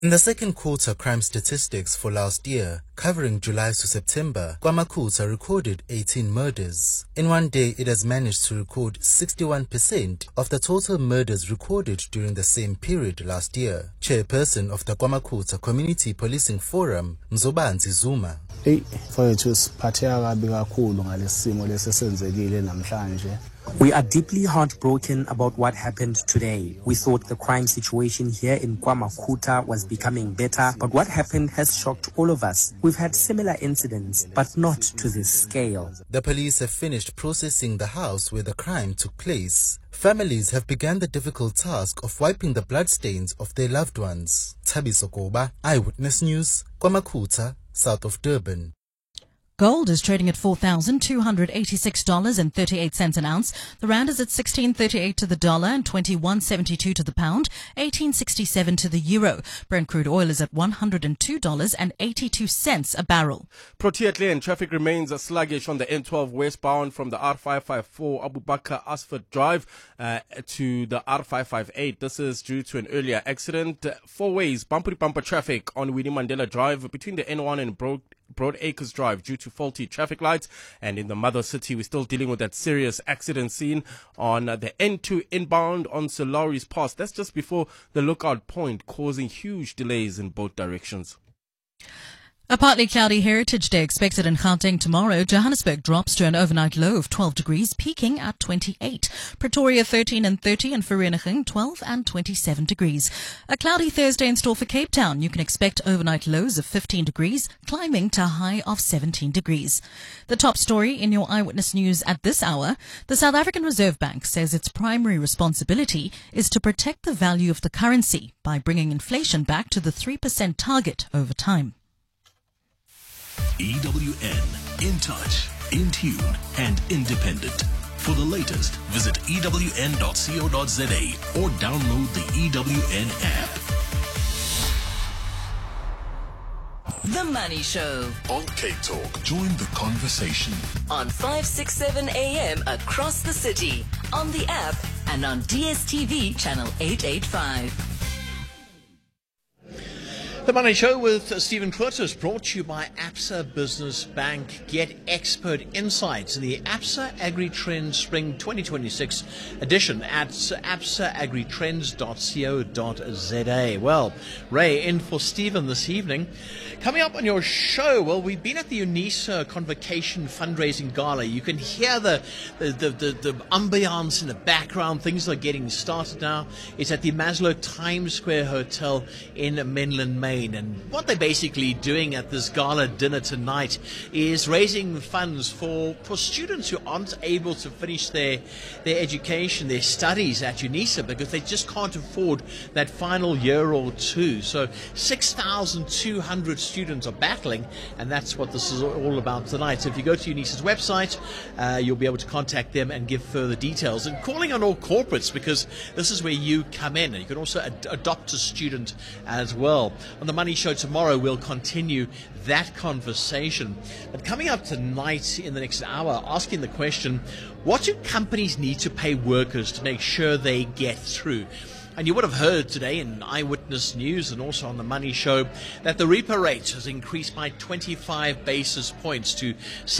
In the second quarter crime statistics for last year, covering July to September, KwaMakhutha recorded 18 murders. In one day, it has managed to record 61% of the total murders recorded during the same period last year. Chairperson of the KwaMakhutha Community Policing Forum, Mzobanzi Zuma. We are deeply heartbroken about what happened today. We thought the crime situation here in KwaMakhutha was becoming better, but what happened has shocked all of us. We've had similar incidents, but not to this scale. The police have finished processing the house where the crime took place. Families have begun the difficult task of wiping the bloodstains of their loved ones. Thabiso Koba, Eyewitness News, KwaMakhutha, south of Durban. Gold is trading at $4,286.38 an ounce. The rand is at 16.38 to the dollar and 21.72 to the pound, 18.67 to the euro. Brent crude oil is at $102.82 a barrel. Protea Lane traffic remains sluggish on the N12 westbound from the R554 Abu Bakr Asford Drive to the R558. This is due to an earlier accident. Four ways bumper-to-bumper traffic on Winnie Mandela Drive between the N1 and Broad Acres Drive due to faulty traffic lights. And in the mother city, we're still dealing with that serious accident scene on the N2 inbound on Solaris Pass. That's just before the lookout point, causing huge delays in both directions. A partly cloudy Heritage Day expected in Gauteng tomorrow. Johannesburg drops to an overnight low of 12 degrees, peaking at 28. Pretoria 13 and 30, and Vereeniging 12 and 27 degrees. A cloudy Thursday in store for Cape Town. You can expect overnight lows of 15 degrees, climbing to a high of 17 degrees. The top story in your Eyewitness News at this hour: the South African Reserve Bank says its primary responsibility is to protect the value of the currency by bringing inflation back to the 3% target over time. EWN, in touch, in tune, and independent. For the latest, visit ewn.co.za or download the EWN app. The Money Show On Cape Talk, join the conversation. on 567 AM across the city, on the app and on DSTV channel 885. The Money Show with Stephen Curtis, brought to you by Absa Business Bank. Get expert insights in the Absa AgriTrends Spring 2026 edition at absaagritrends.co.za. Well, Ray in for Stephen this evening. Coming up on your show, well, we've been at the UNISA Convocation Fundraising Gala. You can hear the ambiance in the background. Things are getting started now. It's at the Maslow Times Square Hotel in Menlyn, Maine. And what they're basically doing at this gala dinner tonight is raising funds for students who aren't able to finish their education, their studies at UNISA, because they just can't afford that final year or two. So 6,200 students are battling, and that's what this is all about tonight. So if you go to UNISA's website, you'll be able to contact them and give further details. And calling on all corporates, because this is where you come in. And you can also adopt a student as well. On the Money Show tomorrow, we'll continue that conversation. But coming up tonight in the next hour, asking the question, what do companies need to pay workers to make sure they get through? And you would have heard today in Eyewitness News and also on the Money Show that the repo rate has increased by 25 basis points to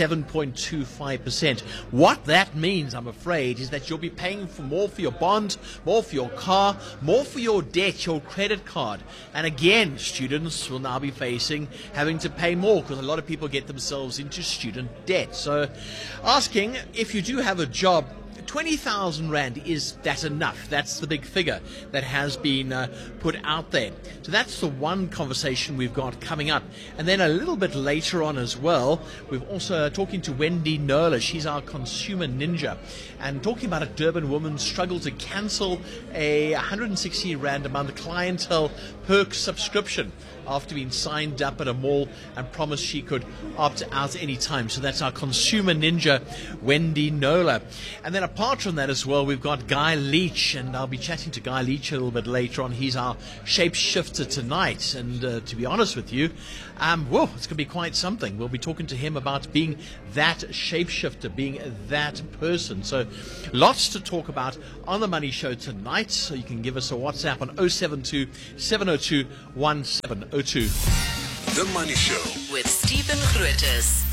7.25%. What that means, I'm afraid, is that you'll be paying for more for your bond, more for your car, more for your debt, your credit card. And again, students will now be having to pay more, because a lot of people get themselves into student debt. So asking, if you do have a job, 20,000 Rand, is that enough? That's the big figure that has been put out there. So that's the one conversation we've got coming up. And then a little bit later on as well, we're also talking to Wendy Nerler. She's our consumer ninja, and talking about a Durban woman's struggle to cancel a 160 Rand a month clientele perk subscription after being signed up at a mall and promised she could opt out any time. So that's our consumer ninja, Wendy Nerler. And then apart from that as well, we've got Guy Leach, and I'll be chatting to Guy Leach a little bit later on. He's our shapeshifter tonight, and to be honest with you, it's going to be quite something. We'll be talking to him about being that shapeshifter, being that person. So lots to talk about on the Money Show tonight. So you can give us a WhatsApp on 072 702 082 1702. The Money Show. With Stephen Grootes.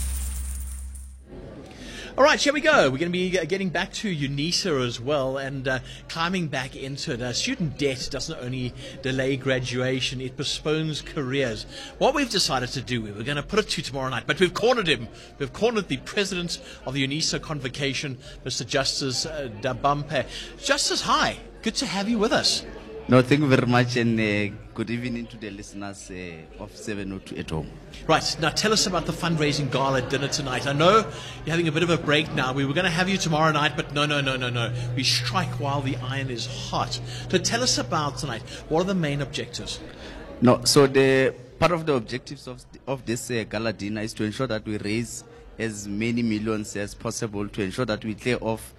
All right, here we go. We're going to be getting back to UNISA as well and climbing back into it. Student debt doesn't only delay graduation, it postpones careers. What we've decided to do, we were going to put it to tomorrow night, but we've cornered him. We've cornered the president of the UNISA Convocation, Mr. Justice Dabampe. Justice, hi. Good to have you with us. No, thank you very much, and good evening to the listeners of 702 at home. Right, now tell us about the fundraising gala dinner tonight. I know you're having a bit of a break now. We were going to have you tomorrow night, but no. We strike while the iron is hot. So tell us about tonight. What are the main objectives? No, so the part of the objectives of this gala dinner is to ensure that we raise as many millions as possible to ensure that we clear off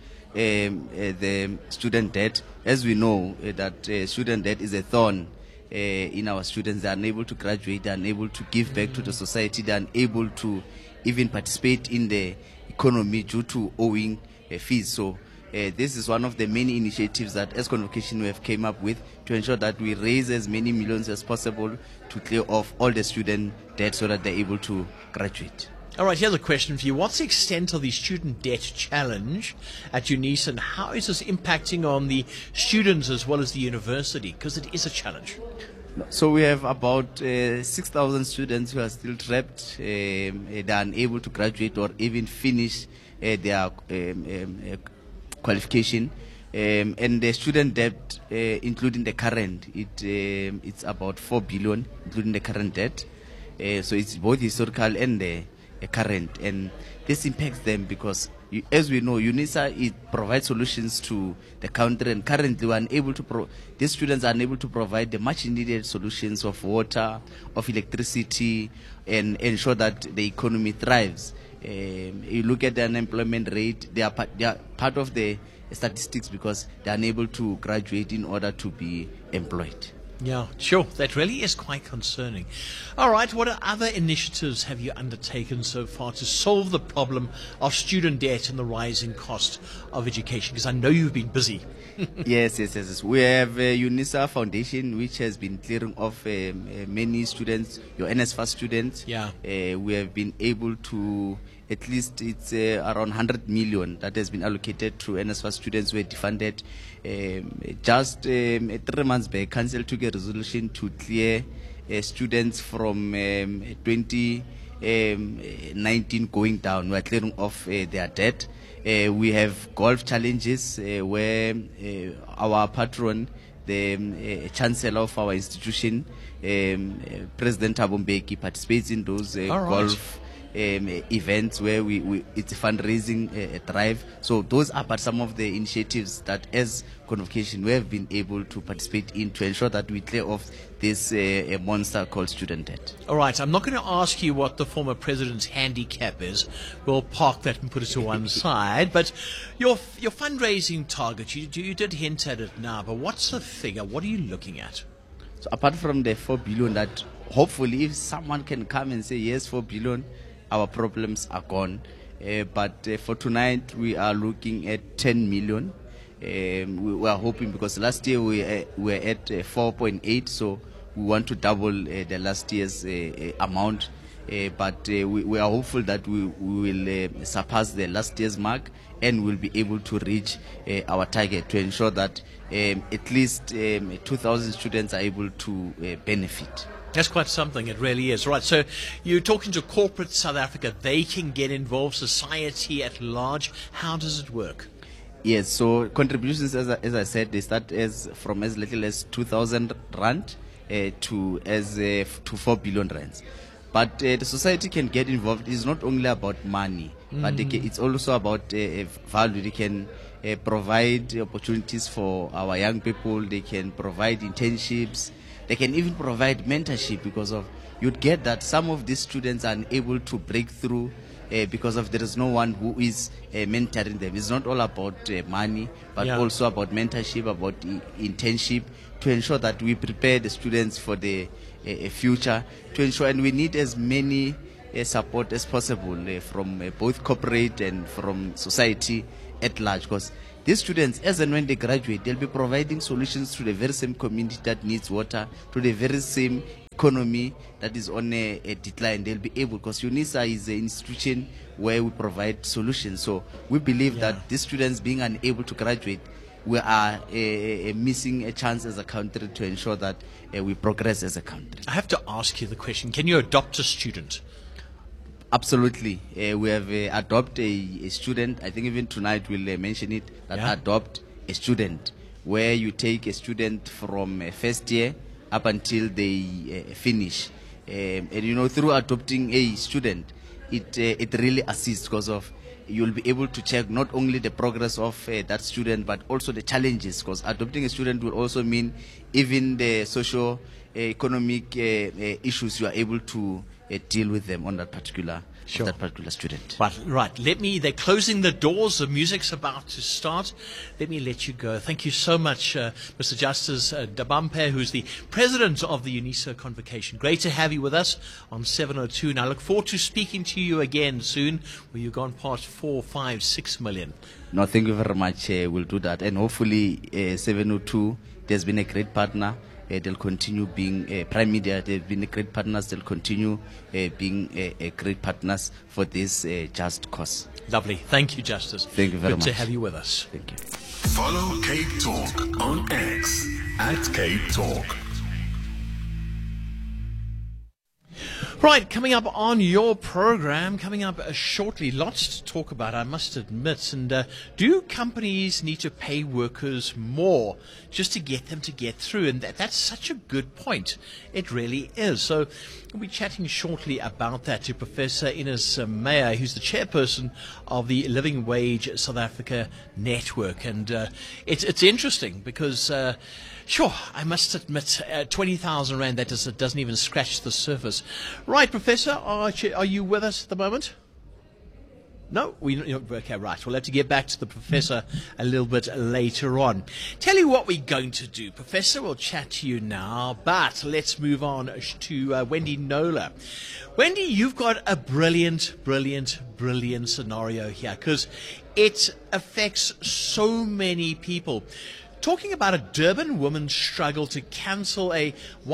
the student debt. As we know, that student debt is a thorn in our students. They are unable to graduate, they are unable to give back to the society, they are unable to even participate in the economy due to owing fees. So this is one of the many initiatives that as Convocation we have came up with to ensure that we raise as many millions as possible to clear off all the student debt so that they're able to graduate. All right, here's a question for you. What's the extent of the student debt challenge at UNISA, and how is this impacting on the students as well as the university? Because it is a challenge. So we have about 6,000 students who are still trapped. They are unable to graduate or even finish their qualification. And the student debt, including the current, it's about 4 billion, including the current debt. So it's both historical and the current, and this impacts them because, as we know, UNISA it provides solutions to the country, and currently we are unable to these students are unable to provide the much needed solutions of water, of electricity, and ensure that the economy thrives. You look at the unemployment rate; they are part of the statistics because they are unable to graduate in order to be employed. Yeah, sure. That really is quite concerning. All right, what other initiatives have you undertaken so far to solve the problem of student debt and the rising cost of education? Because I know you've been busy. Yes. We have UNISA Foundation, which has been clearing off many students, your NSFAS students. Yeah. We have been able to, at least it's around 100 million that has been allocated to NSFAS students who were defunded. Just 3 months back, Council took a resolution to clear students from 2019 going down. We are clearing off their debt. We have golf challenges where our patron, the chancellor of our institution, President Thabo Mbeki, participates in those golf events where it's a fundraising drive. So those are but some of the initiatives that as Convocation we have been able to participate in to ensure that we clear off this monster called student debt. All right, I'm not going to ask you what the former president's handicap is. We'll park that and put it to one side. But your fundraising target, you did hint at it now, but what's the figure? What are you looking at? So apart from the 4 billion that hopefully if someone can come and say yes, 4 billion, our problems are gone. But for tonight, we are looking at 10 million. We are hoping because last year we were at 4.8, so we want to double the last year's amount. But we are hopeful that we will surpass the last year's mark and will be able to reach our target to ensure that at least 2,000 students are able to benefit. That's quite something, it really is. Right, so you're talking to corporate South Africa. They can get involved, society at large. How does it work? Yes, so contributions, as I said, they start from as little as 2,000 rand to 4 billion rands. But the society can get involved. It's not only about money, but it's also about value. They can provide opportunities for our young people. They can provide internships. They can even provide mentorship because of you'd get that some of these students are unable to break through because of there is no one who is mentoring them. It's not all about money, but also about mentorship, about internship, to ensure that we prepare the students for the future, to ensure, and we need as many support as possible from both corporate and from society at large, because these students, as and when they graduate, they'll be providing solutions to the very same community that needs water, to the very same economy that is on a decline. They'll be able, because UNISA is an institution where we provide solutions. So we believe that these students being unable to graduate, we are missing a chance as a country to ensure that we progress as a country. I have to ask you the question, can you adopt a student? Absolutely. We have adopt a student. I think even tonight we'll mention it, that adopt a student, where you take a student from first year up until they finish. And you know, through adopting a student, it really assists, because of you'll be able to check not only the progress of that student, but also the challenges, because adopting a student will also mean even the socio economic issues, you are able to deal with them on that particular student. Right. They're closing the doors. The music's about to start. Let me let you go. Thank you so much, Mr. Justice Dabampe, who's the president of the UNISA Convocation. Great to have you with us on 702. And I look forward to speaking to you again soon, where you've gone past 4, 5, 6 million. No, thank you very much. We'll do that. And hopefully 702, there's been a great partner. They'll continue being Prime Media. They've been great partners. They'll continue being great partners for this just cause. Lovely. Thank you, Justice. Thank you very much. Good to have you with us. Thank you. Follow Cape Talk on X at Cape Talk. Right, coming up on your program, coming up shortly, lots to talk about, I must admit. And do companies need to pay workers more just to get them to get through? And that's such a good point. It really is. So we'll be chatting shortly about that to Professor Ines Meyer, who's the chairperson of the Living Wage South Africa Network. And it's interesting because sure, I must admit, 20,000 Rand, that doesn't even scratch the surface. Right, Professor, are you with us at the moment? No? Okay, right. We'll have to get back to the Professor a little bit later on. Tell you what we're going to do, Professor. We'll chat to you now, but let's move on to Wendy Knowler. Wendy, you've got a brilliant scenario here, because it affects so many people. Talking about a Durban woman's struggle to cancel a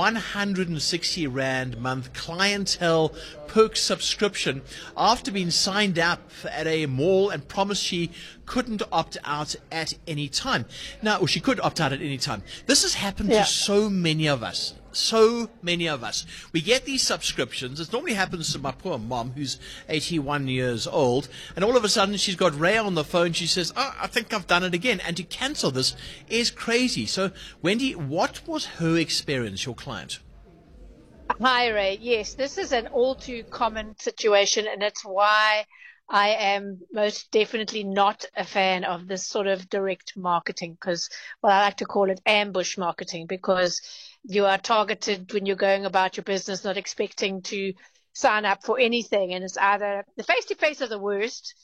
160 Rand month clientele perk subscription after being signed up at a mall and promised she couldn't opt out at any time. Now, or she could opt out at any time. This has happened to so many of us. So many of us. We get these subscriptions. It normally happens to my poor mom, who's 81 years old, and all of a sudden she's got Ray on the phone. She says, "Oh, I think I've done it again." And to cancel this is crazy. So, Wendy, what was her experience, your client? Hi, Ray. Yes, this is an all too common situation, and it's why I am most definitely not a fan of this sort of direct marketing, because, well, I like to call it ambush marketing, because you are targeted when you're going about your business, not expecting to sign up for anything. And it's either the face-to-face are the worst,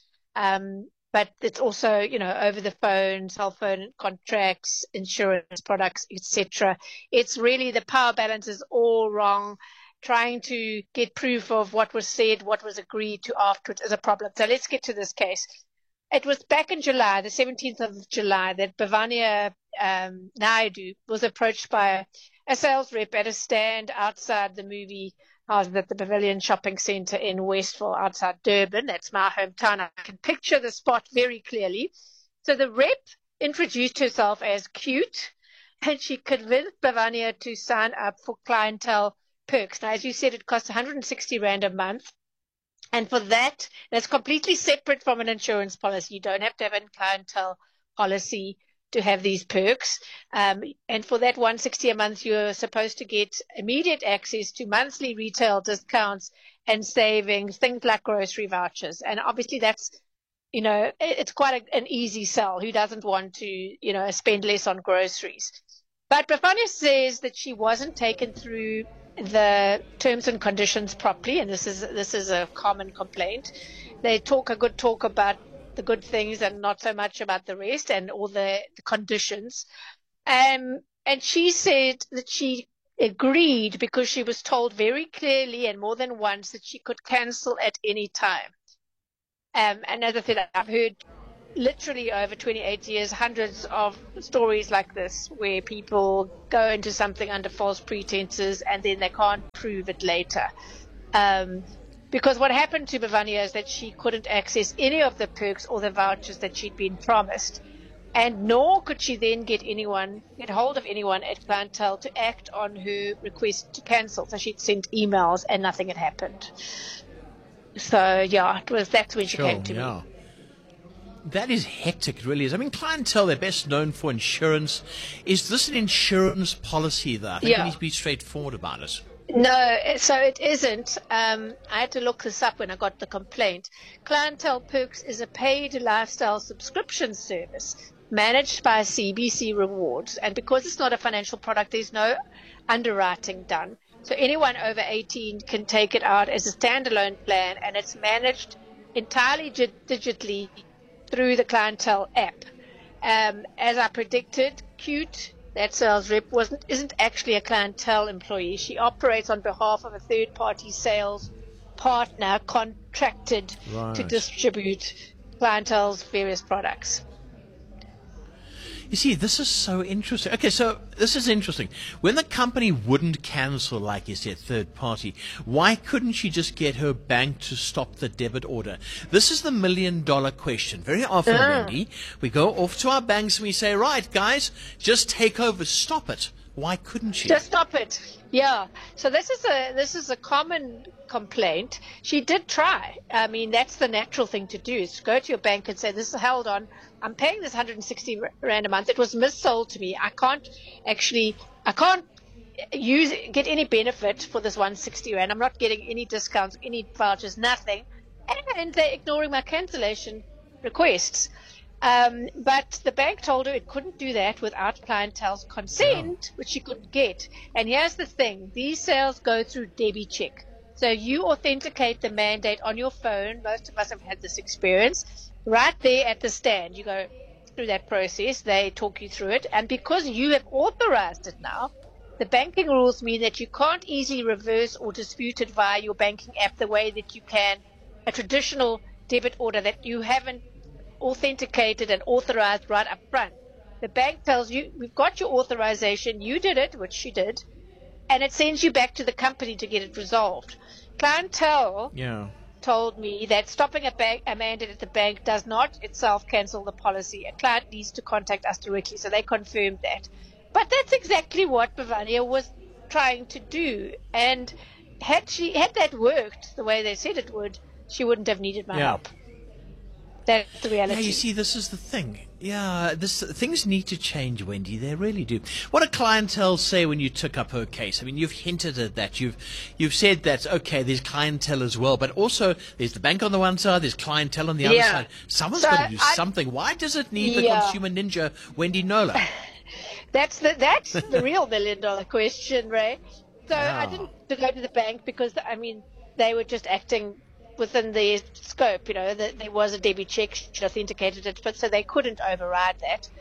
but it's also, over the phone, cell phone contracts, insurance products, etc. It's really the power balance is all wrong. Trying to get proof of what was said, what was agreed to afterwards is a problem. So let's get to this case. It was back in July, the 17th of July, that Bhavania Naidu was approached by a sales rep at a stand outside the movie house at the Pavilion Shopping Centre in Westville outside Durban. That's my hometown. I can picture the spot very clearly. So the rep introduced herself as cute, and she convinced Bhavania to sign up for clientele perks. Now, as you said, it costs 160 Rand a month. And for that, that's completely separate from an insurance policy. You don't have to have a clientele policy to have these perks. And for that 160 a month, you're supposed to get immediate access to monthly retail discounts and savings, things like grocery vouchers. And obviously that's, it's quite an easy sell. Who doesn't want to, spend less on groceries? But Bhavania says that she wasn't taken through the terms and conditions properly, and this is a common complaint. They talk a good talk about the good things and not so much about the rest and all the conditions. And she said that she agreed because she was told very clearly and more than once that she could cancel at any time. And as I said, I've heard literally over 28 years, hundreds of stories like this where people go into something under false pretenses and then they can't prove it later. Because what happened to Bavania is that she couldn't access any of the perks or the vouchers that she'd been promised. And nor could she then get hold of anyone at Clientele to act on her request to cancel. So she'd sent emails and nothing had happened. So yeah, that's when she came to me. That is hectic, it really is. I mean, Clientele, they're best known for insurance. Is this an insurance policy, though? I think we need to be straightforward about it. No, so it isn't. I had to look this up when I got the complaint. Clientele Perks is a paid lifestyle subscription service managed by CBC Rewards. And because it's not a financial product, there's no underwriting done. So anyone over 18 can take it out as a standalone plan, and it's managed entirely digitally through the Clientele app. As I predicted, Cute, that sales rep, isn't actually a Clientele employee. She operates on behalf of a third-party sales partner contracted to distribute Clientele's various products. You see, this is so interesting. Okay, so this is interesting. When the company wouldn't cancel, like you said, third party, why couldn't she just get her bank to stop the debit order? This is the $1 million question. Very often, Wendy, we go off to our banks and we say, right, guys, just take over, stop it. Why couldn't she? Just stop it. Yeah. So this is a common complaint. She did try. I mean, that's the natural thing to do, is to go to your bank and say, this is held on. I'm paying this 160 Rand a month. It was missold to me. I can't get any benefit for this 160 Rand. I'm not getting any discounts, any vouchers, nothing. And they're ignoring my cancellation requests. But the bank told her it couldn't do that without Clientele's consent, which she couldn't get. And here's the thing. These sales go through DebiCheck. So you authenticate the mandate on your phone. Most of us have had this experience. Right there at the stand, you go through that process. They talk you through it. And because you have authorized it now, the banking rules mean that you can't easily reverse or dispute it via your banking app the way that you can a traditional debit order that you haven't authenticated and authorized right up front. The bank tells you, we've got your authorization, you did it, which she did, and it sends you back to the company to get it resolved. Clientele told me that stopping a mandate at the bank does not itself cancel the policy. A client needs to contact us directly, so they confirmed that. But that's exactly what Bavania was trying to do, and had that worked the way they said it would, she wouldn't have needed my help. That's the reality. Yeah, you see, this is the thing. Yeah, things need to change, Wendy. They really do. What did Clientele say when you took up her case? I mean, you've hinted at that. You've said that, okay, there's Clientele as well, but also there's the bank on the one side, there's Clientele on the other side. Someone's got to do something. Why does it need the consumer ninja, Wendy Knowler? That's the real $1 million question, Ray. So I didn't go to the bank because, I mean, they were just acting within the scope, there was a DebiCheck, she authenticated it, but so they couldn't override that.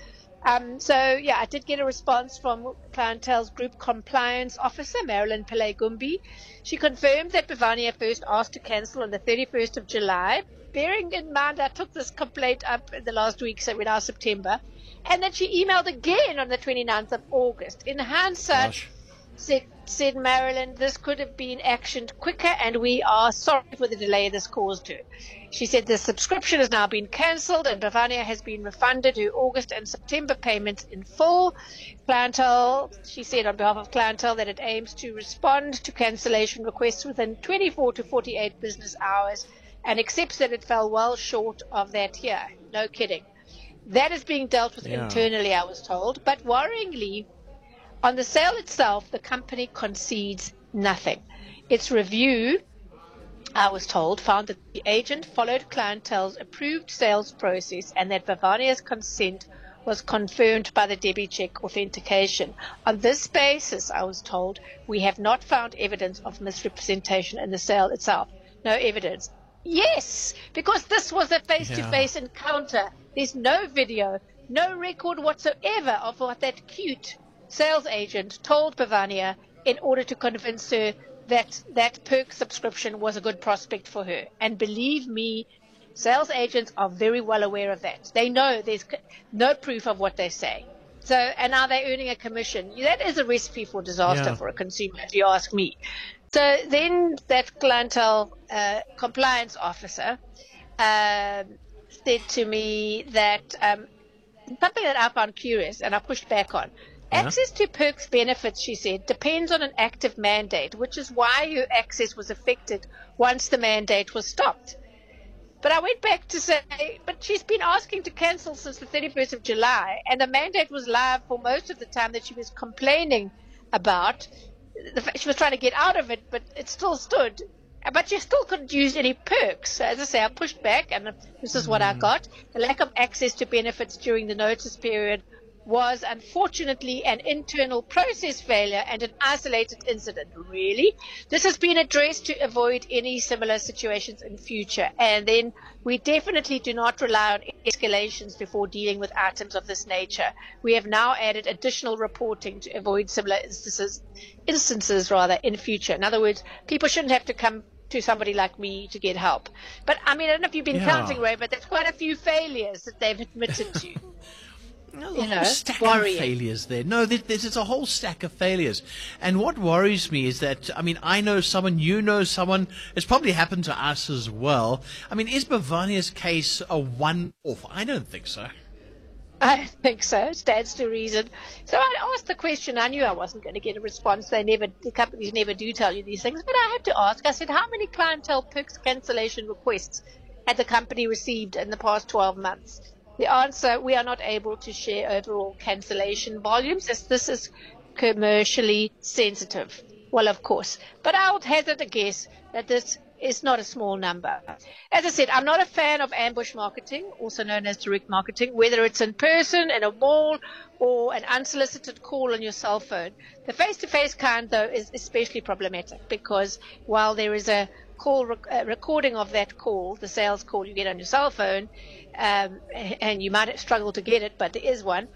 I did get a response from Clientele's group compliance officer, Marilyn Pillay-Gumbi. She confirmed that Bavania first asked to cancel on the 31st of July, bearing in mind I took this complaint up in the last week, so we're now September, and that she emailed again on the 29th of August. In hindsight, said Marilyn, this could have been actioned quicker and we are sorry for the delay this caused her. She said the subscription has now been cancelled and Bavania has been refunded her August and September payments in full. Clientele, she said on behalf of Clientele that it aims to respond to cancellation requests within 24 to 48 business hours and accepts that it fell well short of that here. No kidding. That is being dealt with internally, I was told. But worryingly, on the sale itself, the company concedes nothing. Its review, I was told, found that the agent followed Clientele's approved sales process and that Bavania's consent was confirmed by the DebiCheck authentication. On this basis, I was told, we have not found evidence of misrepresentation in the sale itself. No evidence. Yes, because this was a face-to-face encounter. There's no video, no record whatsoever of what that cute sales agent told Bavania in order to convince her that that perk subscription was a good prospect for her. And believe me, Sales agents are very well aware of that. They know there's no proof of what they say. So, and now they're earning a commission. That is a recipe for disaster for a consumer, if you ask me. So then that clientele compliance officer said to me that something that I found curious and I pushed back on. Access to perks benefits, she said, depends on an active mandate, which is why your access was affected once the mandate was stopped. But I went back to say, but she's been asking to cancel since the 31st of July, and the mandate was live for most of the time that she was complaining about. She was trying to get out of it, but it still stood. But she still couldn't use any perks. So as I say, I pushed back, and this is what I got. The lack of access to benefits during the notice period was unfortunately an internal process failure and an isolated incident. Really? This has been addressed to avoid any similar situations in future. And then we definitely do not rely on escalations before dealing with items of this nature. We have now added additional reporting to avoid similar instances in future. In other words, people shouldn't have to come to somebody like me to get help. But I mean, I don't know if you've been counting, Ray, but there's quite a few failures that they've admitted to. A whole stack of failures there. No, there's a whole stack of failures. And what worries me is that, I mean, I know someone, you know someone, it's probably happened to us as well. I mean, is Bavania's case a one-off? I don't think so. I don't think so. It stands to reason. So I asked the question. I knew I wasn't going to get a response. The companies never do tell you these things. But I had to ask. I said, how many clientele perks cancellation requests had the company received in the past 12 months? The answer, we are not able to share overall cancellation volumes as this is commercially sensitive. Well, of course. But I would hazard a guess that this is not a small number. As I said, I'm not a fan of ambush marketing, also known as direct marketing, whether it's in person, in a mall, or an unsolicited call on your cell phone. The face-to-face kind, though, is especially problematic because while there is a call recording of that call, the sales call you get on your cell phone, and you might struggle to get it, but there is one.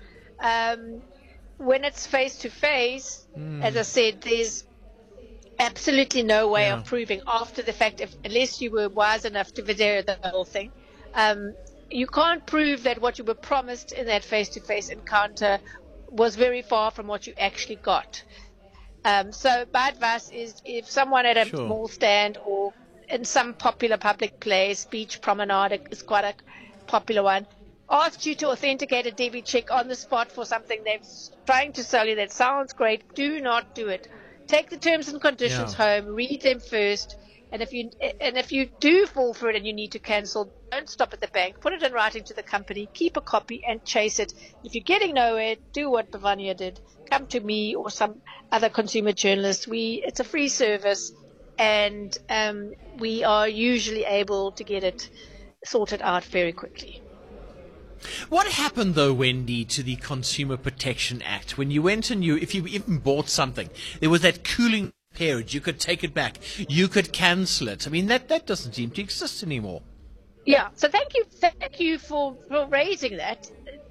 When it's face-to-face, as I said, there's absolutely no way of proving after the fact, unless you were wise enough to video the whole thing. You can't prove that what you were promised in that face-to-face encounter was very far from what you actually got. So my advice is if someone at a mall stand or in some popular public place, beach promenade is quite a popular one, asks you to authenticate a debit check on the spot for something they're trying to sell you that sounds great, do not do it. Take the terms and conditions home, read them first, and if you do fall for it and you need to cancel, don't stop at the bank. Put it in writing to the company, keep a copy, and chase it. If you're getting nowhere, do what Bavania did. Come to me or some other consumer journalist. It's a free service, and we are usually able to get it sorted out very quickly. What happened, though, Wendy, to the Consumer Protection Act? When you went and if you even bought something, there was that cooling period. You could take it back. You could cancel it. I mean, that doesn't seem to exist anymore. Yeah, so thank you for raising that.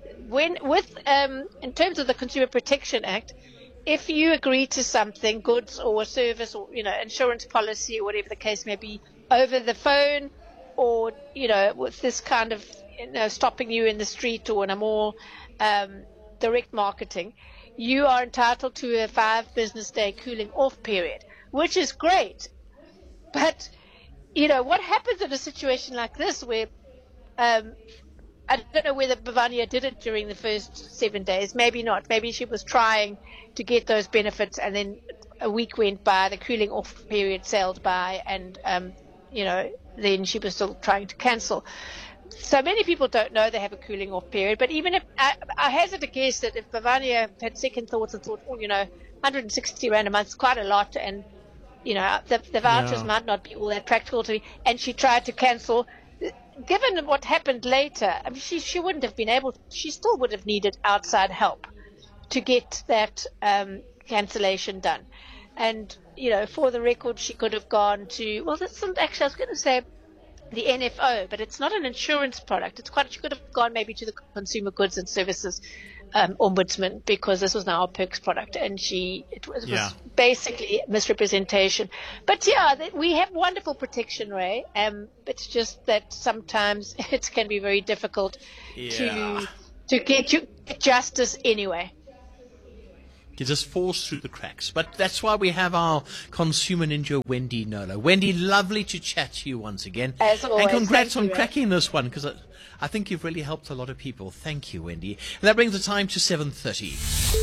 In terms of the Consumer Protection Act, if you agree to something, goods or a service or, insurance policy or whatever the case may be, over the phone or, with this kind of, stopping you in the street or in a more direct marketing, you are entitled to a 5 business day cooling off period, which is great. But, what happens in a situation like this where I don't know whether Bavania did it during the first 7 days. Maybe not. Maybe she was trying to get those benefits and then a week went by, the cooling off period sailed by, and, then she was still trying to cancel. So many people don't know they have a cooling off period, but even if I hazard a guess that if Bavania had second thoughts and thought, 160 Rand a month is quite a lot, and the vouchers might not be all that practical to me, and she tried to cancel, given what happened later, I mean, she wouldn't have been able. She still would have needed outside help to get that cancellation done. And for the record, she could have gone to. Well, that's actually I was going to say the NFO, but it's not an insurance product. She could have gone maybe to the Consumer Goods and Services ombudsman because this was now a Perks product, and it was basically misrepresentation. But we have wonderful protection, Ray. It's just that sometimes it can be very difficult to get you justice anyway. It just falls through the cracks. But that's why we have our consumer ninja, Wendy Knowler. Wendy, lovely to chat to you once again. As always, and congrats on Ray. cracking this one, because I think you've really helped a lot of people. Thank you, Wendy. And that brings the time to 7:30.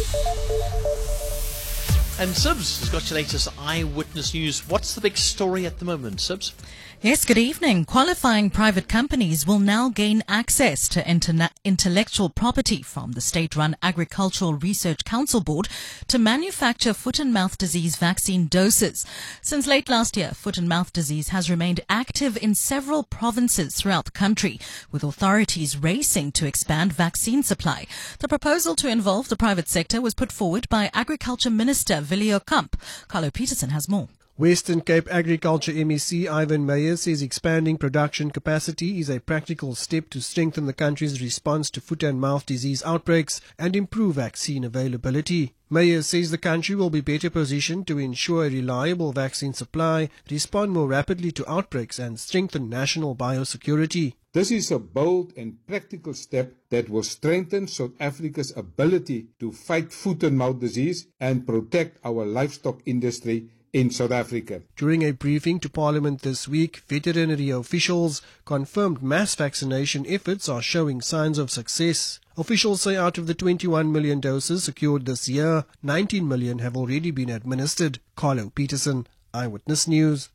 And Sibs has got your latest eyewitness news. What's the big story at the moment, Sibs? Yes, good evening. Qualifying private companies will now gain access to intellectual property from the state-run Agricultural Research Council Board to manufacture foot and mouth disease vaccine doses. Since late last year, foot and mouth disease has remained active in several provinces throughout the country, with authorities racing to expand vaccine supply. The proposal to involve the private sector was put forward by Agriculture Minister Vilio Kamp. Carlo Peterson has more. Western Cape Agriculture MEC Ivan Meyer says expanding production capacity is a practical step to strengthen the country's response to foot and mouth disease outbreaks and improve vaccine availability. Meyer says the country will be better positioned to ensure a reliable vaccine supply, respond more rapidly to outbreaks and strengthen national biosecurity. This is a bold and practical step that will strengthen South Africa's ability to fight foot and mouth disease and protect our livestock industry in South Africa. During a briefing to Parliament this week, veterinary officials confirmed mass vaccination efforts are showing signs of success. Officials say out of the 21 million doses secured this year, 19 million have already been administered. Carlo Peterson, Eyewitness News.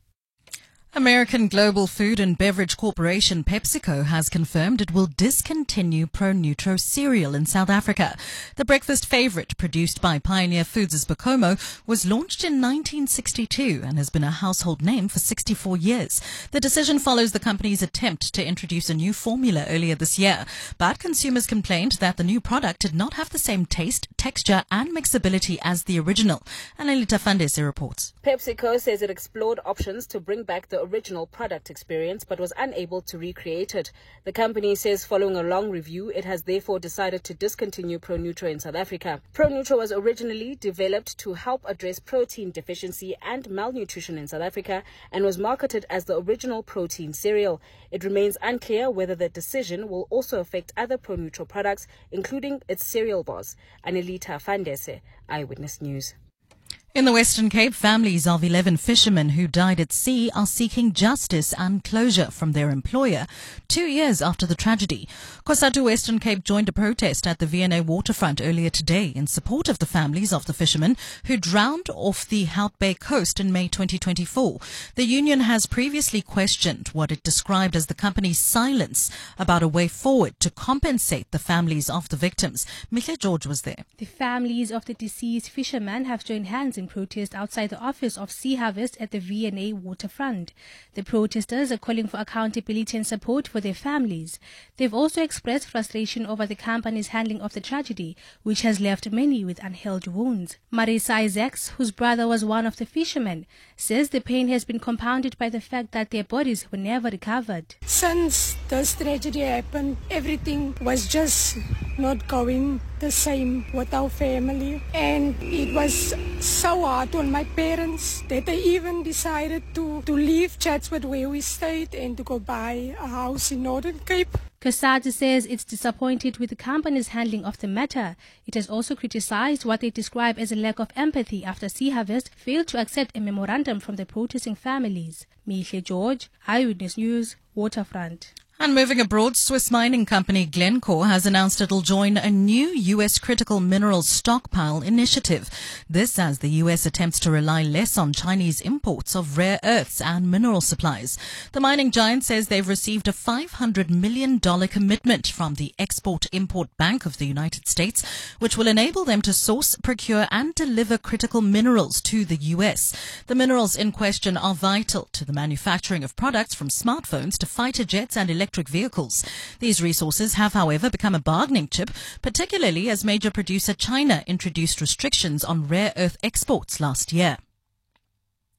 American global food and beverage corporation PepsiCo has confirmed it will discontinue ProNutro cereal in South Africa. The breakfast favorite produced by Pioneer Foods' Bacomo was launched in 1962 and has been a household name for 64 years. The decision follows the company's attempt to introduce a new formula earlier this year, but consumers complained that the new product did not have the same taste, texture and mixability as the original. Anelita Fandese reports. PepsiCo says it explored options to bring back the original product experience but was unable to recreate it. The company says following a long review, it has therefore decided to discontinue ProNutro in South Africa. ProNutro was originally developed to help address protein deficiency and malnutrition in South Africa and was marketed as the original protein cereal. It remains unclear whether the decision will also affect other ProNutro products, including its cereal bars. Anelita Fandese, Eyewitness News. In the Western Cape, families of 11 fishermen who died at sea are seeking justice and closure from their employer 2 years after the tragedy. COSATU Western Cape joined a protest at the V&A waterfront earlier today in support of the families of the fishermen who drowned off the Hout Bay coast in May 2024. The union has previously questioned what it described as the company's silence about a way forward to compensate the families of the victims. Mihle George was there. The families of the deceased fishermen have joined hands in protest outside the office of Sea Harvest at the V&A waterfront. The protesters are calling for accountability and support for their families. They've also expressed frustration over the company's handling of the tragedy, which has left many with unhealed wounds. Marisa Isaacs, whose brother was one of the fishermen, says the pain has been compounded by the fact that their bodies were never recovered. Since this tragedy happened, everything was just not going the same with our family, and it was so hard on my parents that they even decided to leave Chatsworth where we stayed and to go buy a house in Northern Cape. COSATU says it's disappointed with the company's handling of the matter. It has also criticized what they describe as a lack of empathy after Sea Harvest failed to accept a memorandum from the protesting families. Mihle George, Eyewitness News, Waterfront. And moving abroad, Swiss mining company Glencore has announced it'll join a new U.S. critical minerals stockpile initiative. This as the U.S. attempts to rely less on Chinese imports of rare earths and mineral supplies. The mining giant says they've received a $500 million commitment from the Export-Import Bank of the United States, which will enable them to source, procure and deliver critical minerals to the U.S. The minerals in question are vital to the manufacturing of products from smartphones to fighter jets and electric vehicles. These resources have, however, become a bargaining chip, particularly as major producer China introduced restrictions on rare earth exports last year.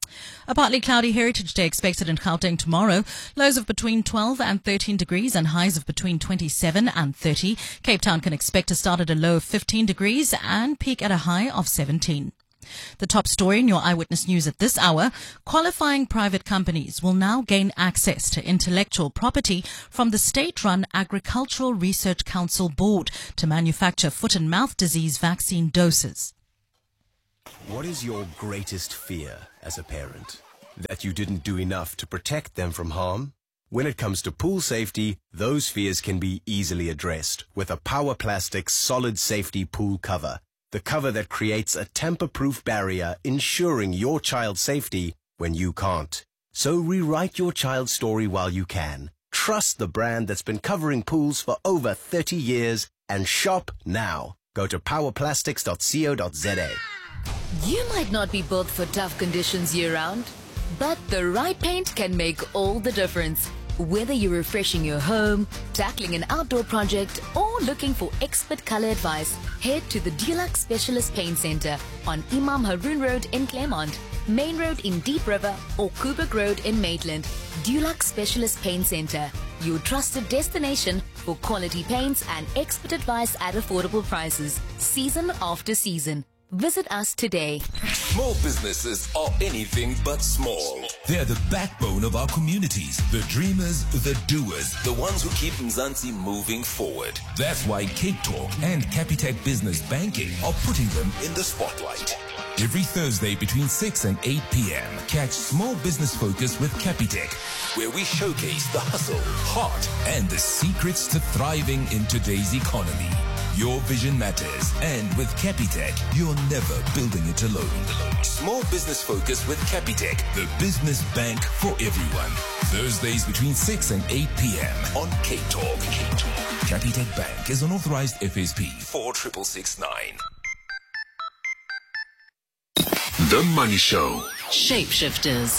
A partly cloudy Heritage Day expected in Gauteng tomorrow. Lows of between 12 and 13 degrees and highs of between 27 and 30. Cape Town can expect to start at a low of 15 degrees and peak at a high of 17. The top story in your Eyewitness News at this hour: qualifying private companies will now gain access to intellectual property from the state-run Agricultural Research Council Board to manufacture foot and mouth disease vaccine doses. What is your greatest fear as a parent? That you didn't do enough to protect them from harm? When it comes to pool safety, those fears can be easily addressed with a Power Plastics solid safety pool cover. The cover that creates a tamper-proof barrier, ensuring your child's safety when you can't. So rewrite your child's story while you can. Trust the brand that's been covering pools for over 30 years and shop now. Go to powerplastics.co.za. You might not be built for tough conditions year-round, but the right paint can make all the difference. Whether you're refreshing your home, tackling an outdoor project, or looking for expert color advice, head to the Dulux Specialist Paint Center on Imam Haroon Road in Claremont, Main Road in Deep River, or Kubrick Road in Maitland. Dulux Specialist Paint Center, your trusted destination for quality paints and expert advice at affordable prices, season after season. Visit us today. Small businesses are anything but small. They're the backbone of our communities, the dreamers, the doers, the ones who keep Mzansi moving forward. That's why Cape Talk and Capitec Business Banking are putting them in the spotlight. Every Thursday between 6 and 8 p.m. catch Small Business Focus with Capitec, where we showcase the hustle, heart, and the secrets to thriving in today's economy. Your vision matters, and with Capitec, you're never building it alone. Small Business Focus with Capitec, the business bank for everyone. Thursdays between 6 and 8 p.m. on Cape Talk. Capitec Bank is an authorized FSP 46669. The Money Show. Shapeshifters.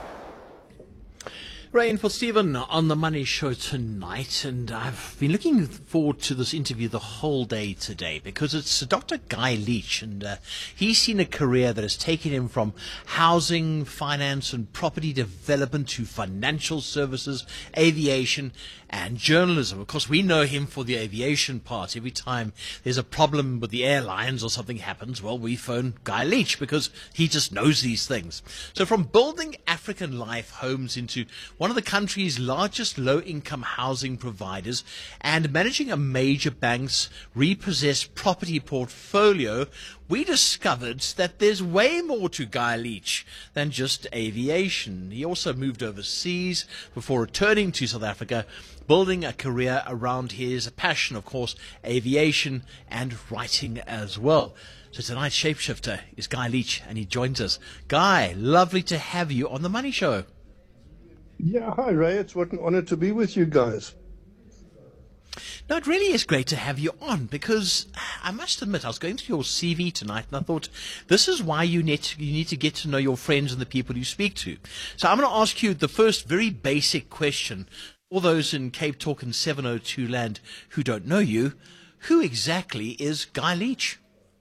Ray and for Stephen on the Money Show tonight, and I've been looking forward to this interview the whole day today because it's Dr. Guy Leach, and he's seen a career that has taken him from housing, finance and property development to financial services, aviation and journalism. Of course, we know him for the aviation part. Every time there's a problem with the airlines or something happens, well, we phone Guy Leach because he just knows these things. So from building African Life Homes into one of the country's largest low-income housing providers and managing a major bank's repossessed property portfolio, we discovered that there's way more to Guy Leach than just aviation. He also moved overseas before returning to South Africa, building a career around his passion, of course, aviation and writing as well. So tonight's shapeshifter is Guy Leach, and he joins us. Guy, lovely to have you on The Money Show. Yeah, hi Ray, it's what an honor to be with you guys. No, it really is great to have you on because I must admit, I was going through your CV tonight and I thought this is why you need to get to know your friends and the people you speak to. So I'm going to ask you the first very basic question. All those in Cape Talk and 702 land who don't know you, who exactly is Guy Leach?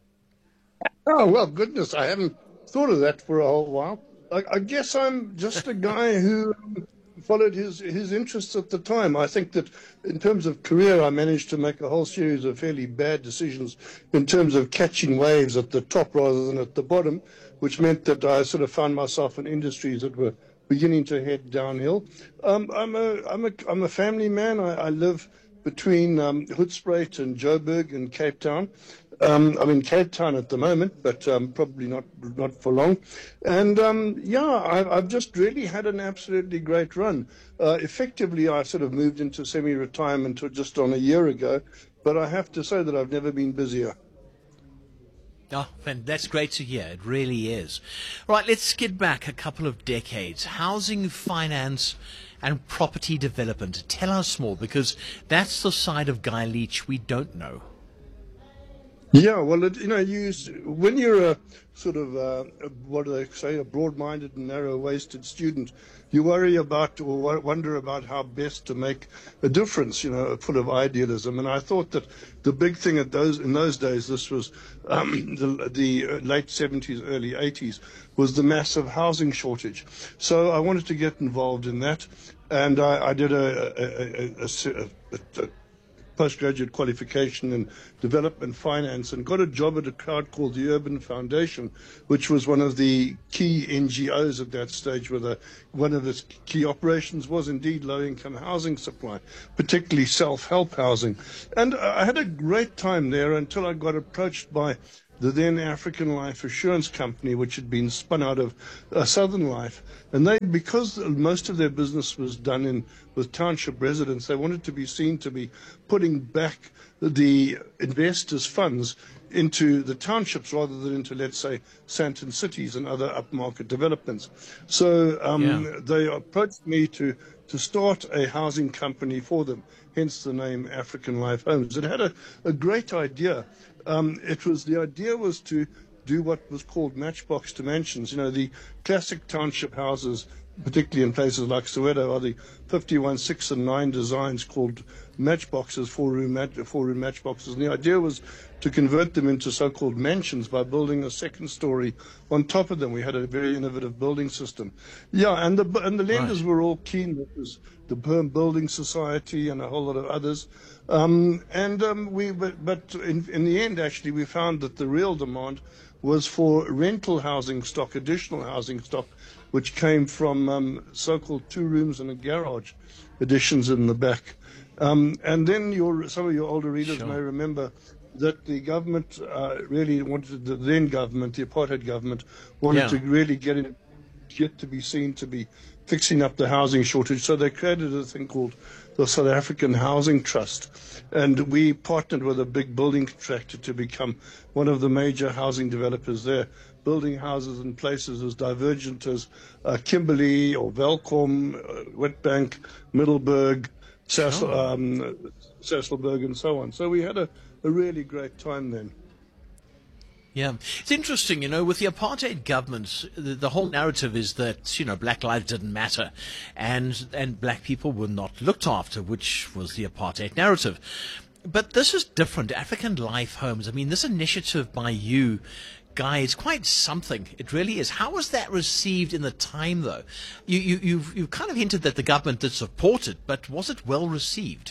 Oh, well, goodness, I haven't thought of that for a whole while. I guess I'm just a guy who followed his interests at the time. I think that in terms of career, I managed to make a whole series of fairly bad decisions in terms of catching waves at the top rather than at the bottom, which meant that I sort of found myself in industries that were beginning to head downhill. I'm a family man. I live between Hoedspruit and Joburg in Cape Town. I'm in Cape Town at the moment, but probably not for long. And I've just really had an absolutely great run. Effectively, I sort of moved into semi-retirement just on a year ago, but I have to say that I've never been busier. Oh, that's great to hear. It really is. Right, let's get back a couple of decades. Housing, finance and property development. Tell us more, because that's the side of Guy Leach we don't know. Yeah, well, when you're a sort of, what do they say, a broad-minded and narrow-waisted student, you worry about or wonder about how best to make a difference, full of idealism. And I thought that the big thing in those days, this was the late 70s, early 80s, was the massive housing shortage. So I wanted to get involved in that, and I did a postgraduate qualification in development finance and got a job at a crowd called the Urban Foundation, which was one of the key NGOs at that stage, where one of its key operations was indeed low-income housing supply, particularly self-help housing. And I had a great time there until I got approached by the then African Life Assurance Company, which had been spun out of Southern Life. And because most of their business was done with township residents, they wanted to be seen to be putting back the investors' funds into the townships rather than into, let's say, Sandton cities and other upmarket developments. So they approached me to start a housing company for them, hence the name African Life Homes. It had a great idea. The idea was to do what was called matchbox dimensions. The classic township houses, particularly in places like Soweto, are the 51, 6 and 9 designs called matchboxes, four-room matchboxes. And the idea was to convert them into so-called mansions by building a second story on top of them. We had a very innovative building system. Yeah, and the lenders were all keen. It was the Perm Building Society and a whole lot of others. But in the end, actually, we found that the real demand was for rental housing stock, additional housing stock, which came from so-called 2 rooms and a garage additions in the back. And then some of your older readers may remember that the government really wanted, the then government, the apartheid government, wanted to really get to be seen to be fixing up the housing shortage. So they created a thing called the South African Housing Trust. And we partnered with a big building contractor to become one of the major housing developers there, building houses in places as divergent as Kimberley or Welkom, Witbank, Middelburg, Sasolburg, and so on. So we had a really great time then. Yeah, it's interesting, with the apartheid government, the whole narrative is that, black lives didn't matter and black people were not looked after, which was the apartheid narrative. But this is different. African Life Homes, this initiative by you guys, quite something. It really is. How was that received in the time, though? You've kind of hinted that the government did support it, but was it well received?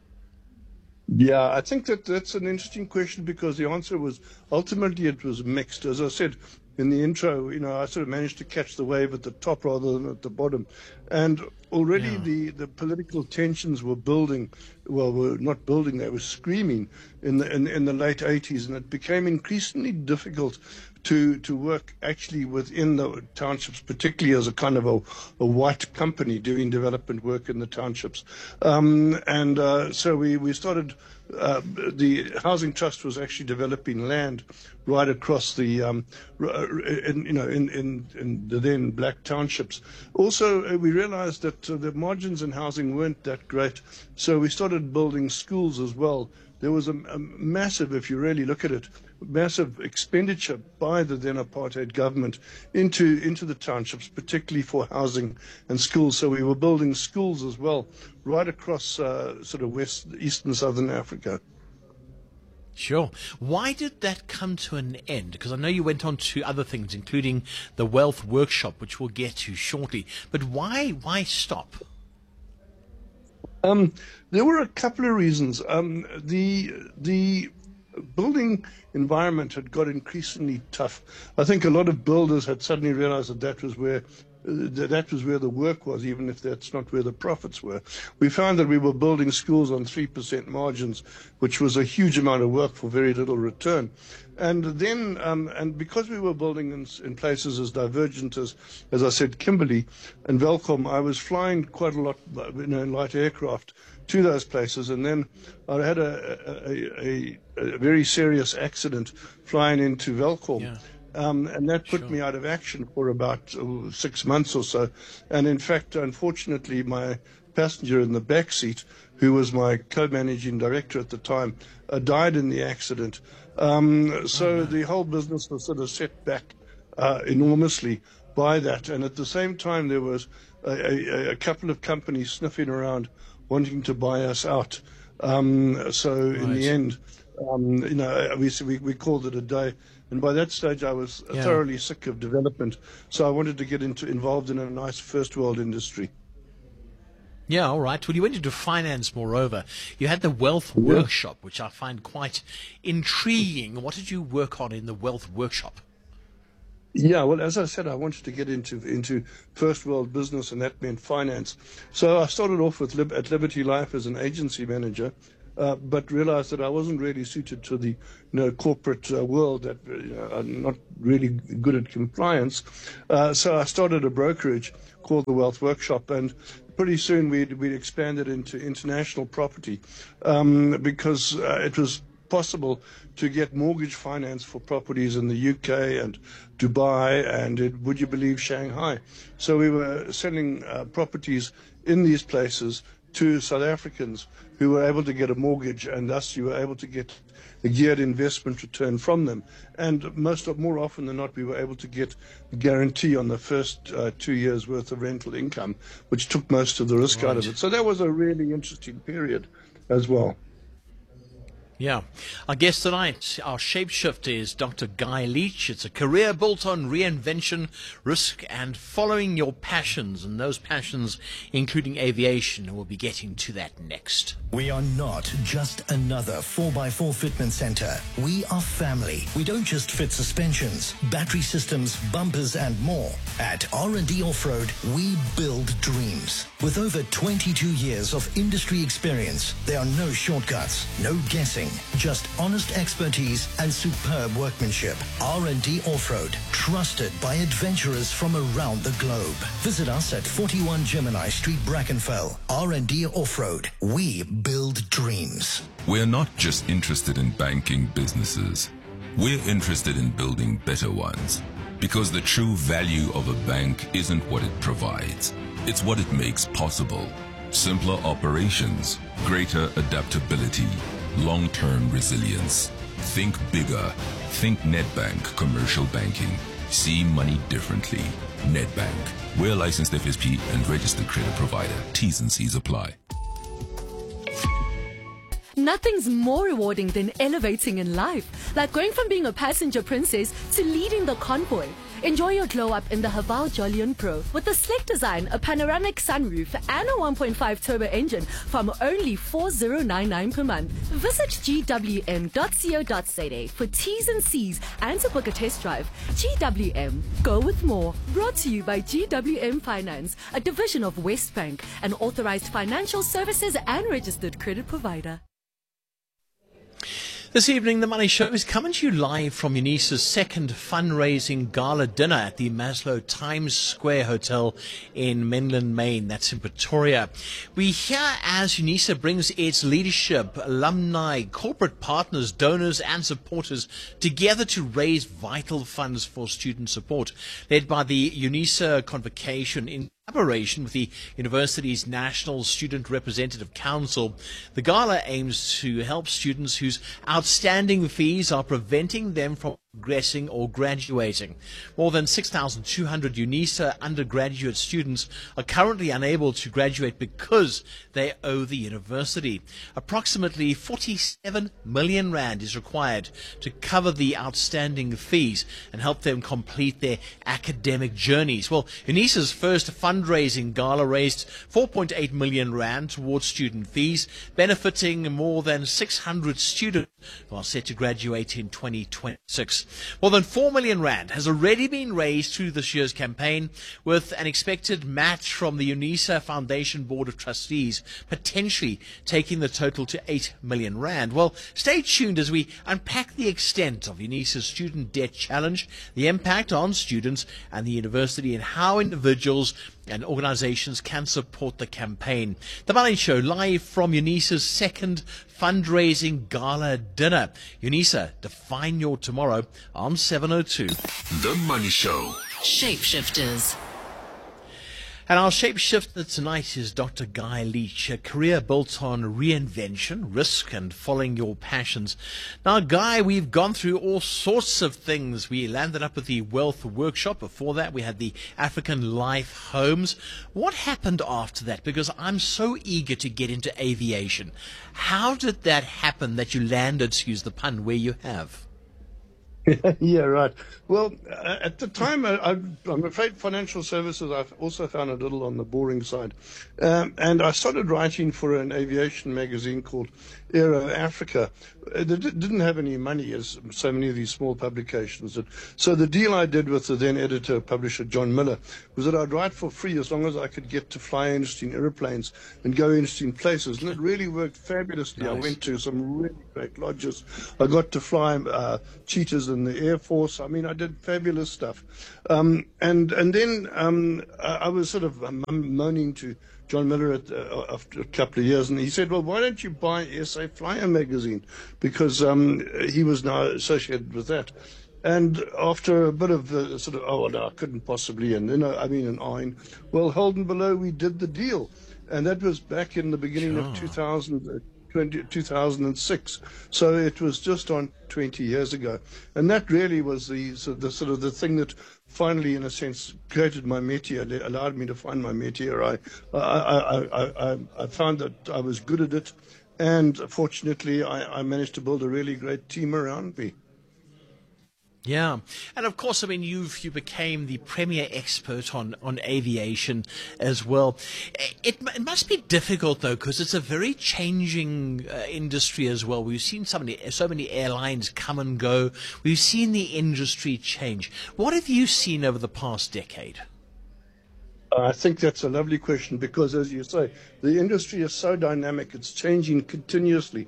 Yeah, I think that's an interesting question, because the answer was ultimately it was mixed. As I said in the intro, I sort of managed to catch the wave at the top rather than at the bottom. And already the political tensions were building. Well, were not building, they were screaming in the late 80s, and it became increasingly difficult to work actually within the townships, particularly as a kind of a white company doing development work in the townships. So we started, the Housing Trust was actually developing land right across the, in the then black townships. Also, we realized that the margins in housing weren't that great, so we started building schools as well. There was a massive, if you really look at it, massive expenditure by the then apartheid government into the townships, particularly for housing and schools. So we were building schools as well, right across sort of eastern southern Africa. Sure. Why did that come to an end? Because I know you went on to other things, including the Wealth Workshop, which we'll get to shortly. But why stop? There were a couple of reasons. The building environment had got increasingly tough. I think a lot of builders had suddenly realized that was where the work was, even if that's not where the profits were. We found that we were building schools on 3% margins, which was a huge amount of work for very little return. And then, and because we were building in places as divergent as I said, Kimberley and Welkom, I was flying quite a lot, in light aircraft to those places. And then I had a very serious accident flying into Welkom. Yeah. And that put me out of action for about 6 months or so. And in fact, unfortunately, my passenger in the back seat, who was my co-managing director at the time, died in the accident. So the whole business was sort of set back enormously by that. And at the same time, there was a couple of companies sniffing around wanting to buy us out. So in the end, we called it a day. And by that stage, I was thoroughly sick of development. So I wanted to get involved in a nice first world industry. Yeah, all right. Well, you went into finance, moreover. You had the Wealth Workshop, which I find quite intriguing. What did you work on in the Wealth Workshop? Yeah, well, as I said, I wanted to get into first world business, and that meant finance. So I started off at Liberty Life as an agency manager, but realized that I wasn't really suited to the corporate world, that I'm not really good at compliance. So I started a brokerage called the Wealth Workshop, and pretty soon we'd expanded into international property because it was possible to get mortgage finance for properties in the UK and Dubai and, would you believe, Shanghai. So we were selling properties in these places to South Africans who were able to get a mortgage, and thus you were able to get a geared investment return from them. And more often than not, we were able to get a guarantee on the first 2 years' worth of rental income, which took most of the risk out of it. So that was a really interesting period as well. Yeah. Our guest tonight, our shapeshifter, is Dr. Guy Leach. It's a career built on reinvention, risk, and following your passions, and those passions including aviation. And we'll be getting to that next. We are not just another 4x4 fitment center. We are family. We don't just fit suspensions, battery systems, bumpers, and more. At R&D Off-Road, we build dreams. With over 22 years of industry experience, there are no shortcuts, no guessing, just honest expertise and superb workmanship. R&D Off-Road, trusted by adventurers from around the globe. Visit us at 41 Gemini Street, Brackenfell. R&D Off-Road, we build dreams. We're not just interested in banking businesses. We're interested in building better ones. Because the true value of a bank isn't what it provides. It's what it makes possible. Simpler operations, greater adaptability, long-term resilience. Think bigger. Think Nedbank Commercial Banking. See money differently. Nedbank. We're licensed FSP and registered credit provider. T's and C's apply. Nothing's more rewarding than elevating in life, like going from being a passenger princess to leading the convoy. Enjoy your glow up in the Haval Jolion Pro with a slick design, a panoramic sunroof, and a 1.5 turbo engine from only $4,099 per month. Visit gwm.co.za for T's and C's and to book a test drive. GWM, go with more. Brought to you by GWM Finance, a division of Westbank, an authorized financial services and registered credit provider. This evening, The Money Show is coming to you live from UNISA's second fundraising gala dinner at the Maslow Times Square Hotel in Menlyn, Maine. That's in Pretoria. We hear as UNISA brings its leadership, alumni, corporate partners, donors and supporters together to raise vital funds for student support. Led by the UNISA Convocation in collaboration with the university's National Student Representative Council, the gala aims to help students whose outstanding fees are preventing them from progressing or graduating. More than 6,200 UNISA undergraduate students are currently unable to graduate because they owe the university. Approximately 47 million rand is required to cover the outstanding fees and help them complete their academic journeys. Well, UNISA's first fundraising gala raised 4.8 million rand towards student fees, benefiting more than 600 students who are set to graduate in 2026. More than 4 million rand has already been raised through this year's campaign, with an expected match from the UNISA Foundation Board of Trustees, potentially taking the total to 8 million rand. Well, stay tuned as we unpack the extent of UNISA's student debt challenge, the impact on students and the university, and how individuals and organizations can support the campaign. The Money Show, live from UNISA's second fundraising gala dinner. UNISA, define your tomorrow on 702. The Money Show. Shapeshifters. And our shapeshifter tonight is Dr. Guy Leach, a career built on reinvention, risk, and following your passions. Now, Guy, we've gone through all sorts of things. We landed up with the Wealth Workshop. Before that, we had the African Life Homes. What happened after that? Because I'm so eager to get into aviation. How did that happen that you landed, excuse the pun, where you have? Yeah, right. Well, at the time, I'm afraid financial services I've also found a little on the boring side. And I started writing for an aviation magazine called Aero Africa. They didn't have any money, as so many of these small publications did. So the deal I did with the then editor, publisher John Miller, was that I'd write for free as long as I could get to fly interesting airplanes and go interesting places. And it really worked fabulously. Nice. I went to some really great lodges. I got to fly cheetahs in the Air Force. I mean, I did fabulous stuff. And then I was sort of moaning to John Miller after a couple of years, and he said, well, why don't you buy SA Flyer magazine? Because he was now associated with that. And after a bit of sort of, oh, no, I couldn't possibly, and then, an iron. Well, Holden Below, we did the deal. And that was back in the beginning of 2006. So it was just on 20 years ago. And that really was the thing that finally, in a sense, created my métier, allowed me to find my métier. I found that I was good at it. And fortunately, I managed to build a really great team around me. Yeah. And of course, I mean, you became the premier expert on aviation as well. It must be difficult, though, because it's a very changing industry as well. We've seen so many airlines come and go. We've seen the industry change. What have you seen over the past decade? I think that's a lovely question because, as you say, the industry is so dynamic, it's changing continuously,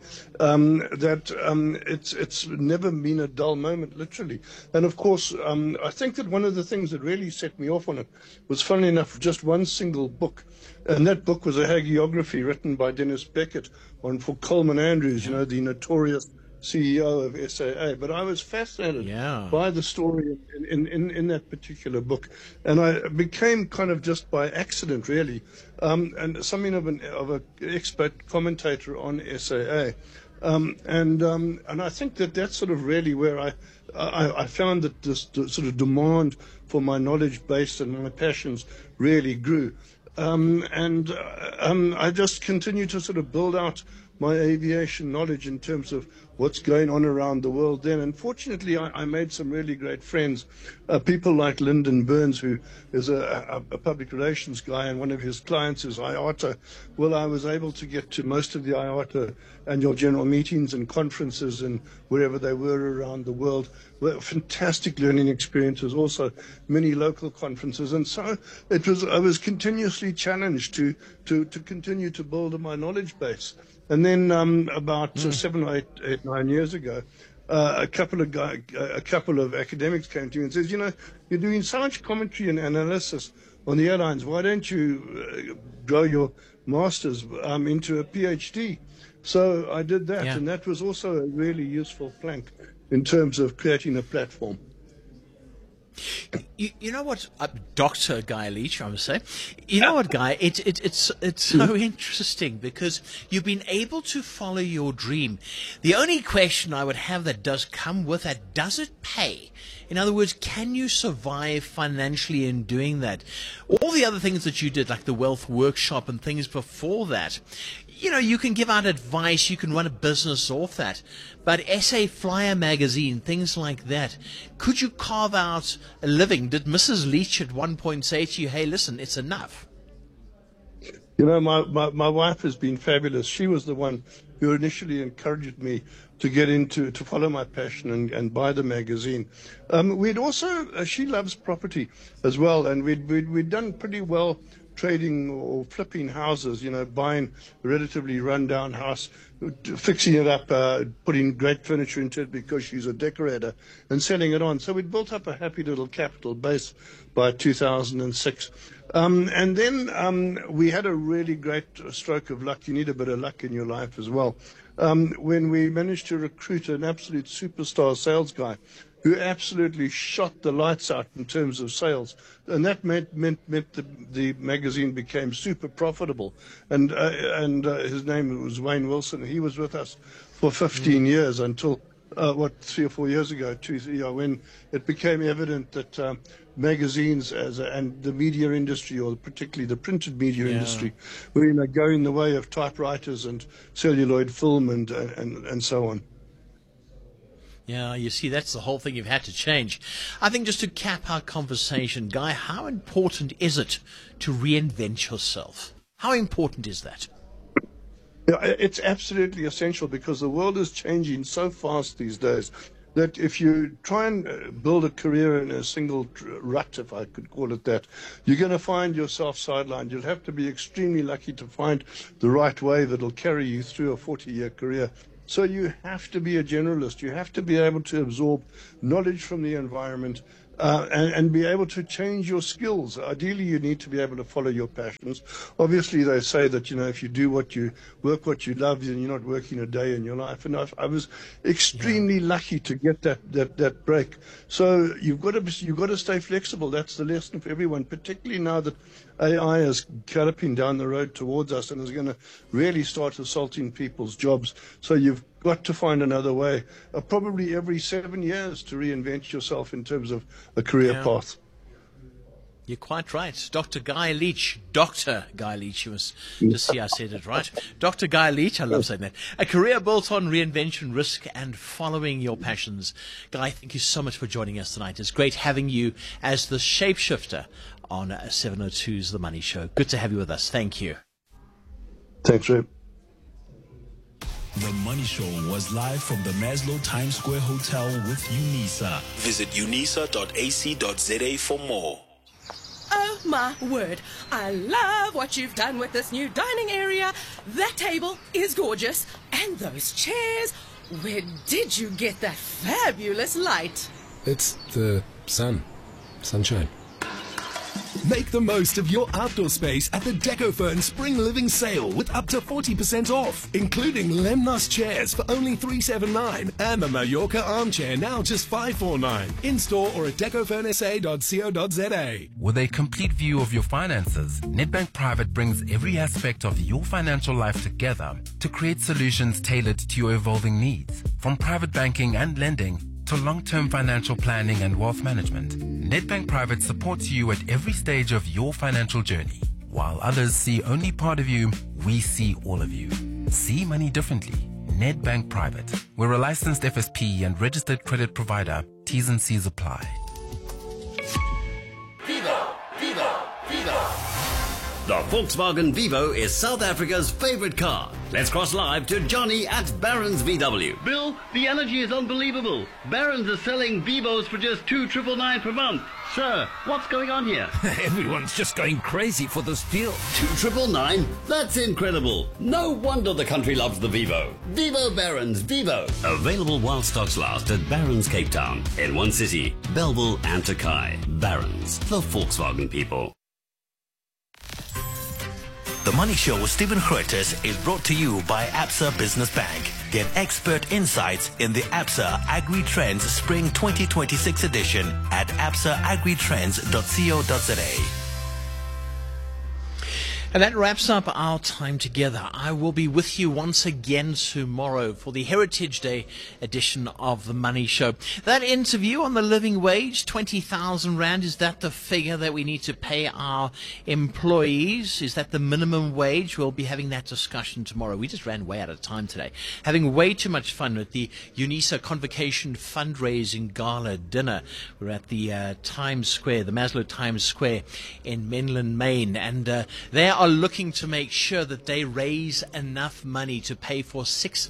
it's never been a dull moment, literally. And of course, I think that one of the things that really set me off on it was, funnily enough, just one single book. And that book was a hagiography written by Dennis Beckett for Coleman Andrews, you know, the notorious CEO of SAA, but I was fascinated by the story in that particular book, and I became kind of just by accident, really, and something of an expert commentator on SAA, and I think that that's sort of really where I found that this sort of demand for my knowledge base and my passions really grew, and I just continue to sort of build out my aviation knowledge in terms of what's going on around the world then. And fortunately, I made some really great friends, people like Lyndon Burns, who is a public relations guy, and one of his clients is IATA. Well, I was able to get to most of the IATA annual general meetings and conferences and wherever they were around the world. Well, fantastic learning experiences, also many local conferences. And so I was continuously challenged to continue to build my knowledge base. And then about 7 or 8, 9 years ago, a couple of academics came to me and said, you know, you're doing so much commentary and analysis on the airlines. Why don't you grow your master's into a PhD? So I did that, and that was also a really useful plank in terms of creating a platform. You know what, Dr. Guy Leach, I must say. You know what, Guy? It's so interesting because you've been able to follow your dream. The only question I would have that does come with that, does it pay? In other words, can you survive financially in doing that? All the other things that you did, like the Wealth Workshop and things before that, you know, you can give out advice, you can run a business off that. But SA Flyer magazine, things like that, could you carve out a living? Did Mrs. Leach at one point say to you, hey, listen, it's enough? You know, my wife has been fabulous. She was the one who initially encouraged me to follow my passion and buy the magazine. We'd also, she loves property as well, and we'd done pretty well trading or flipping houses, you know, buying a relatively run-down house, fixing it up, putting great furniture into it because she's a decorator, and selling it on. So we'd built up a happy little capital base by 2006. And then we had a really great stroke of luck. You need a bit of luck in your life as well. When we managed to recruit an absolute superstar sales guy who absolutely shot the lights out in terms of sales. And that meant the magazine became super profitable. And his name was Wayne Wilson. He was with us for 15 years until 3 or 4 years ago, when it became evident that magazines and the media industry, or particularly the printed media industry, were going the way of typewriters and celluloid film and so on. Yeah, you see, that's the whole thing you've had to change. I think just to cap our conversation, Guy, how important is it to reinvent yourself? How important is that? Yeah, it's absolutely essential, because the world is changing so fast these days that if you try and build a career in a single rut, if I could call it that, you're going to find yourself sidelined. You'll have to be extremely lucky to find the right way that'll carry you through a 40-year career. So you have to be a generalist. You have to be able to absorb knowledge from the environment and be able to change your skills. Ideally, you need to be able to follow your passions. Obviously, they say that, if you do what you love, then you're not working a day in your life. And I was extremely lucky to get that break. So you've got to stay flexible. That's the lesson for everyone, particularly now that AI is galloping down the road towards us and is going to really start assaulting people's jobs. So you've got to find another way, probably every 7 years, to reinvent yourself in terms of a career path. You're quite right. Dr. Guy Leach. Dr. Guy Leach. You must just see I said it right. Dr. Guy Leach. I love saying that. A career built on reinvention, risk, and following your passions. Guy, thank you so much for joining us tonight. It's great having you as the shapeshifter on 702's The Money Show. Good to have you with us. Thank you. Thanks, Ray. The Money Show was live from the Maslow Times Square Hotel with UNISA. Visit unisa.ac.za for more. Oh my word, I love what you've done with this new dining area. That table is gorgeous. And those chairs, where did you get that fabulous light? It's the sunshine. Make the most of your outdoor space at the Decofern Spring Living Sale with up to 40% off, including Lemnos chairs for only $379 and the Mallorca armchair now just $549. In-store or at decofernsa.co.za. With a complete view of your finances, Nedbank Private brings every aspect of your financial life together to create solutions tailored to your evolving needs. From private banking and lending to long-term financial planning and wealth management, Nedbank Private supports you at every stage of your financial journey. While others see only part of you, we see all of you. See money differently. Nedbank Private. We're a licensed FSP and registered credit provider. T's and C's apply. The Volkswagen Vivo is South Africa's favorite car. Let's cross live to Johnny at Barron's VW. Bill, the energy is unbelievable. Barron's is selling Vivos for just $2,999 per month. Sir, what's going on here? Everyone's just going crazy for this deal. $2,999? That's incredible. No wonder the country loves the Vivo. Vivo Barron's Vivo. Available while stocks last at Barron's Cape Town, in one city, Bellville and Takai. Barron's, the Volkswagen people. The Money Show with Stephen Grootes is brought to you by Absa Business Bank. Get expert insights in the Absa Agri-Trends Spring 2026 edition at absaagritrends.co.za. And that wraps up our time together. I will be with you once again tomorrow for the Heritage Day edition of The Money Show. That interview on the living wage, 20,000 Rand, is that the figure that we need to pay our employees? Is that the minimum wage? We'll be having that discussion tomorrow. We just ran way out of time today. Having way too much fun with the UNISA Convocation Fundraising Gala Dinner. We're at the Times Square, the Maslow Times Square in Menlyn, Maine. And they are looking to make sure that they raise enough money to pay for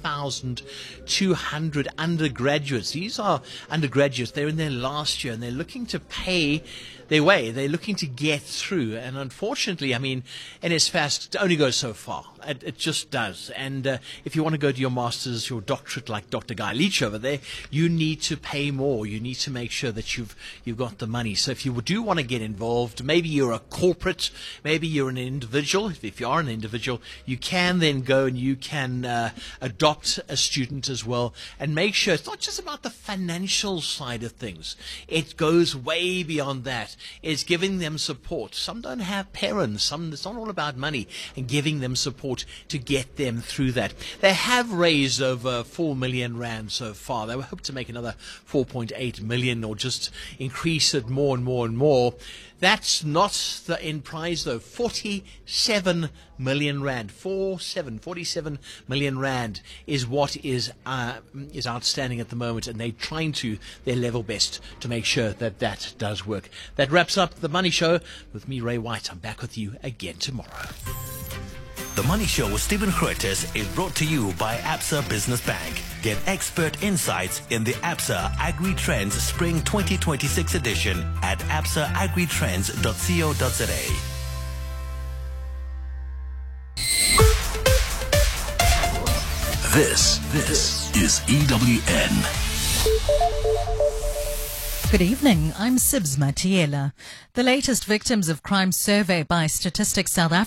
6,200 undergraduates. These are undergraduates. They're in their last year, and they're looking to pay their way. They're looking to get through. And unfortunately, I mean, NSFAS only goes so far. It just does. And if you want to go to your master's, your doctorate, like Dr. Guy Leach over there, you need to pay more. You need to make sure that you've got the money. So if you do want to get involved, maybe you're a corporate, maybe you're an individual. If you are an individual, you can then go and you can adopt a student as well, and make sure it's not just about the financial side of things. It goes way beyond that. It's giving them support. Some don't have parents. It's not all about money, and giving them support to get them through that. They have raised over 4 million rand so far. They hope to make another 4.8 million, or just increase it more and more and more. That's not the end prize, though. 47 million rand. 47 million rand is what is outstanding at the moment, and they're trying their level best to make sure that that does work. That wraps up The Money Show with me, Ray White. I'm back with you again tomorrow. The Money Show with Stephen Grootes is brought to you by Absa Business Bank. Get expert insights in the Absa Agri Trends Spring 2026 edition at absaagritrends.co.za. This is EWN. Good evening. I'm Sibs Matiela. The latest Victims of Crime survey by Statistics South Africa